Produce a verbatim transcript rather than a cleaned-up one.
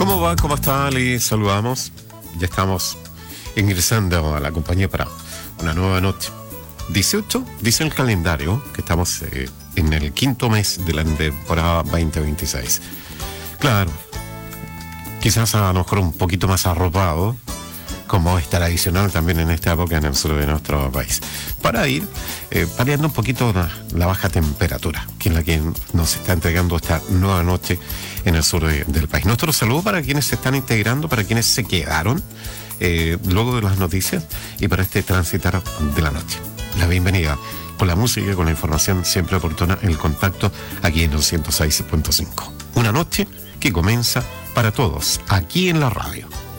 ¿Cómo va? ¿Cómo está? Les saludamos. Ya estamos ingresando a la compañía para una nueva noche. dieciocho, dice el calendario, que estamos eh, en el quinto mes de la temporada veinte veintiséis. Claro, quizás a lo mejor un poquito más arropado, como es tradicional también en esta época en el sur de nuestro país, para ir eh, paliando un poquito la, la baja temperatura, que es la que nos está entregando esta nueva noche en el sur de, del país. Nuestro saludo para quienes se están integrando, para quienes se quedaron eh, luego de las noticias y para este transitar de la noche. La bienvenida con la música, con la información siempre oportuna, el contacto aquí en el ciento seis punto cinco. Una noche que comienza para todos aquí en la radio.